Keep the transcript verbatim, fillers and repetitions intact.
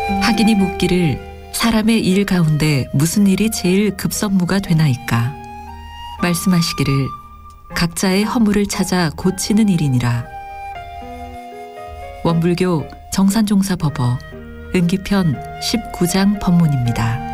학인이 묻기를 사람의 일 가운데 무슨 일이 제일 급선무가 되나이까. 말씀하시기를 각자의 허물을 찾아 고치는 일이니라. 원불교 정산종사법어 은기편 십구 장 법문입니다.